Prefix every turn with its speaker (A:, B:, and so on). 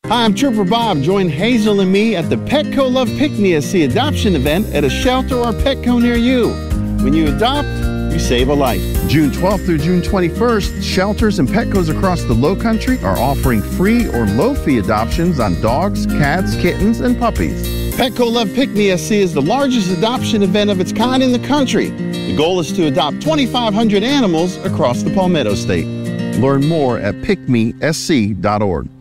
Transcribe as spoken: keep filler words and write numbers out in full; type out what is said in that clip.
A: Hi, I'm Trooper Bob. Join Hazel and me at the Petco Love Pick Me S C adoption event at a shelter or Petco near you. When you adopt, you save a life.
B: June twelfth through June twenty-first, shelters and Petcos across the Lowcountry are offering free or low-fee adoptions on dogs, cats, kittens, and puppies.
A: Petco Love Pick Me S C is the largest adoption event of its kind in the country. The goal is to adopt twenty-five hundred animals across the Palmetto State.
B: Learn more at pick me s c dot org.